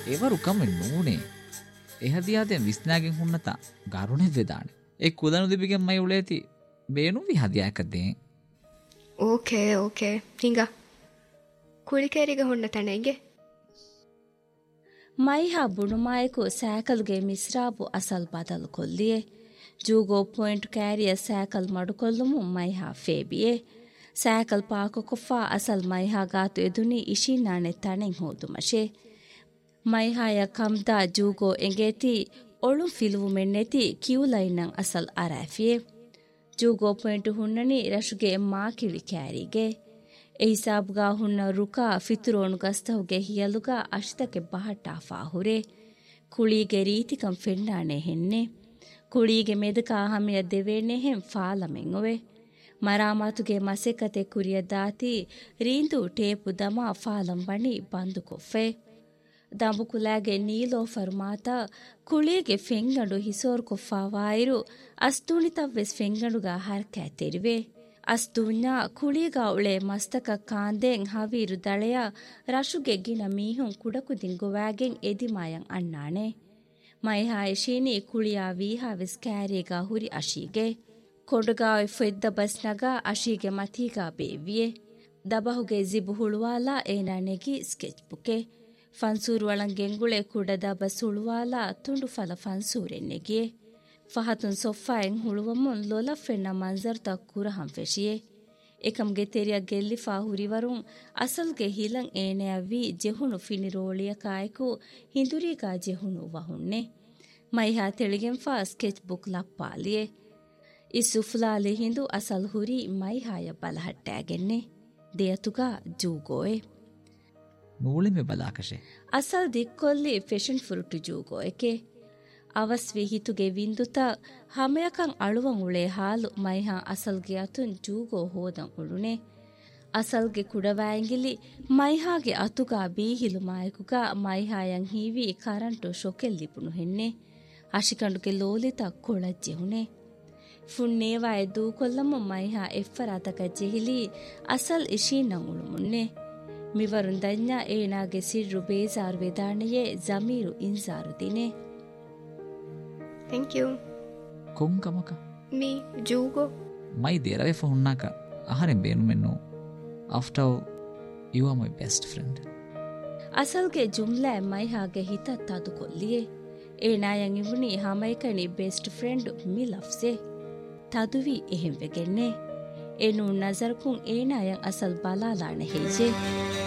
එවරු කමෙන් නූනේ එහදියාදෙන් විස්නාගෙන් හුන්නත ගරුණෙ වෙදාන ඒ කුදනු දිබිගෙන් මයි උලේති බේනු විහදියාකදේ ಓಕೆ ಹಿಂಗ ಕುಳಿಕೇರಿಗೆ ಹುಣ್ಣ ತಣೆಗೆ ಮೈಹಾ ಬುಣುಮಾಯಕು ಸ್ಯಾಕಲ್ಗೆ ಮಿಸ್ರಾಬು ಅಸಲ್ ಬದಲು ಕೊಲ್ಲಿಯೆ ಜೂಗೋ ಪಾಯಿಂಟ್ ಕ್ಯಾರಿಯ ಸ್ಯಾಕಲ್ ಮಡುಕೊಲ್ಲುಮು ಮೈಹಾ ಫೇಬಿಯೆ ಸ್ಯಾಕಲ್ ಪಾಕು ಕೊಫಾ ಅಸಲ್ ಮೈಹಾ ಗಾತು ಎದುನಿ ಇಶಿನಾಣೆ ತಣೆಂ ಹೋದು ಮಶೆ ಮೈಹಾಯ ಕಮ್ದಾ ಜೂಗೋ ಎಂಗೇತಿ ಒಳು ಫಿಲುವು ಮೆನ್ನೆತಿ ಕ್ಯೂಲೈನಂ ಅಸಲ್ ಅರಾಫಿಯೆ ಜೂಗೋ ಪಾಯಿಂಟ್ ಹುಣ್ಣನಿ ರಶುಗೆ ಮಾಕಿಳಿ ಕ್ಯಾರಿಗೆ ಎ ಹಿಸಾಬ್ಗಾ ಹುಣ್ಣ ರುಕಾ ಫಿತುರೋಣು ಗಸ್ತಹುಗೆ ಹಿಯಲುಗಾ ಅಷ್ಟಕ್ಕೆ ಬಹಟ್ಟಾಫಾ ಹುರೆ ಕುಳಿಗೆ ರೀತಿಕಂ ಫೆಂಡಾಣೆ ಹೆನ್ನೆ ಕುಳಿಗೆ ಮೆದಕಾ ಹಮೆಯ ದೆವೇಣೆ ಹೆಂ ಫಾಲಮೆಂಗೊವೆ ಮರಾಮಾತುಗೆ ಮಸೆಕತೆ ಕುರಿಯ ದಾತಿ ರೀಂದು ಟೇಪು ದಮಾ ಫಾಲಂ ಬಣಿ ಬಂದು ಕೊಫ್ಫೆ ದಂಬುಕುಲಾಗೆ ನೀಲೋಫರ್ ಮಾತ ಕುಳಿಗೆ ಫೆಂಗಂಡು ಹಿಸೋರ್ ಕೊಫ್ಫಾವಾಯಿರು ಅಸ್ತೂಣಿತವ್ವೆಸ್ ಫೆಂಗಂಡುಗ ಹರ್ಕ್ಯಾ ತೆರಿವೆ ಅಸ್ತೂಣ್ಯ ಕುಳಿಗ ಉಳೆ ಮಸ್ತಕ ಕಾಂದೆಂ ಹವೀರು ದಳೆಯ ರಶುಗೆ ಗಿನ ಮೀಹುಂ ಕುಡಕುದಿಂ ಗೊವಾಗೆಂ ಎದಿಮಾಯಂ ಅಣ್ಣಾಣೆ ಮೈಹಾಯಶೀನಿ ಕುಳಿಯಾ ವೀಹಾವೆಸ್ ಕ್ಯಾರಿಗ ಹುರಿ ಅಶೀಗೆ ಕೊಂಡುಗಾವೆ ಫೆದ್ದ ಬಸ್ನಗ ಅಶೀಗೆ ಮತೀಗ ಬೇವಿಯೆ ದಬಹುಗೆ ಜಿಬು ಹುಳುವಾಲ ಏನಾನೆಗಿ ಸ್ಕೆಚ್ ಬುಕೆ ಫನ್ಸೂರು ಒಳಂಗೆಂಗುಳೆ ಕುಡದ ಬಸ್ ಹುಳುವಾಲ ತುಂಡು ಫಲ ಫನ್ಸೂರೆನ್ನೆಗಿಯೆ ಫಹತುನ್ ಸೊಫ್ಫಾಯಂ ಹುಳುವಮುನ್ ಲೊಲಫೆನ್ನ ಮಂಜರ್ತ ಕುರಹಂ ಫೆಶಿಯೆ ಏಕಂಗೆ ತೆರಿಯ ಗೆಲ್ಲಿಫಾ ಹುರಿವರುಂ ಅಸಲ್ಗೆ ಹಿಲಂ ಏನೆಯವಿ ಜೆಹುಣು ಫಿನಿರೋಳಿಯ ಕಾಯಕು ಹಿಂದುರಿಗಾ ಜೆಹುಣು ವಹುಣ್ಣೆ ಮೈಹಾ ತೆಳಿಗೆಂಫಾ ಸ್ಕೆಚ್ ಬುಕ್ ಲಪ್ಪಾಲಿಯೆ ಈ ಸುಫ್ಲಾಲಿ ಹಿಂದು ಅಸಲ್ ಹುರಿ ಮೈಹಾಯ ಬಲಹಟ್ಟಾಗೆನ್ನೆ ದೇಯತುಗಾ ಜೂಗೋಯೆ ನೂಳೆಮೆ ಬಲಾಕಶೆ ಅಸಲ್ ದಿಕ್ಕೊಲ್ಲಿ ಫೆಷನ್ ಫುರುಟು ಜೂಗೋಯಕೆ ಅವಸ್ವಿ ಹಿತುಗೆ ವಿಂದುತ ಹಮೆಯಕಂ ಅಳುವಂ ಉಳೆ ಹಾಲು ಮೈಹಾ ಅಸಲ್ಗೆ ಅತುನ್ ಜೂಗೋ ಹೋದಂ ಉಳುನೆ ಅಸಲ್ಗೆ ಕುಡವಾಯಂಗಿಲಿ ಮೈಹಾಗೆ ಅತುಗಾ ಬೀಹಿಲು ಮಾಯಕುಗ ಮೈಹಾಯಂ ಹೀವಿ ಕರಂಟು ಶೊಕೆಲ್ಲಿಪುನು ಹೆನ್ನೆ ಅಶಿಕಂಡುಗೆ ಲೋಲಿತ ಕೊಳಜ್ಜೆಹುನೆ ಫುಣ್ಣೇವಾಯ ದೂಕೊಲ್ಲಮ ಮೈಹಾ ಎಫ್ಫರಾತಕ ಜೆಹಿಲಿ ಅಸಲ್ ಇಶೀನಂ ಉಳುಮುನ್ನೆ ಮಿವರುನ್ ದನ್ಯಾ ಏನಾಗೆ ಸಿರ್ರು ಬೇಜಾರು ವೆದಾಣೆಯೇ Zameer ಇನ್ಸಾರು ದಿನೆ thank you ಕೊಂಕಮಕ me ಜೂಗೋ my ದೇರವೆ ಫಹುನ್ನಾಕ ಆಹರೆಂ ಬೇನು ಮೆನ್ನು after you are my best friend ಅಸಲ್ಗೆ ಜುಮ್ಲಾ ಮೈಹಾಗೆ ಹಿತ ತಾದು ಕೊಲ್ಲಿಯೆ ಏನಾಯಂ ಇವುನಿ ಹಮೈಕನಿ ಬೆಸ್ಟ್ ಫ್ರೆಂಡ್ ಮಿ ಲಫ್ಸೆ ತಾದುವಿ ಎಹೆಂ ವೆಗೆನ್ನೆ ಎನು ನಜರ್ಕುಂ ಏನಾಯಂ ಅಸಲ್ ಬಲಾಲಾಣೆ ಹೇಜೆ